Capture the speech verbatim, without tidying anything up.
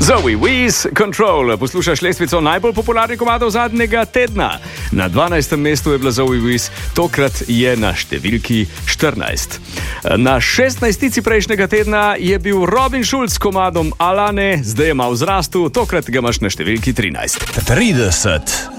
Zoe Wiz, Control. Poslušaš lestvico najbolj popularnih komadov zadnjega tedna. Na dvanajstem mestu je bila Zoe Wiz, tokrat je na številki štirinajst. Na šestnajstici prejšnjega tedna je bil Robin Schulz s komadom Alane, zdaj je mal zrastu, tokrat ga imaš na številki trinajst. trideset.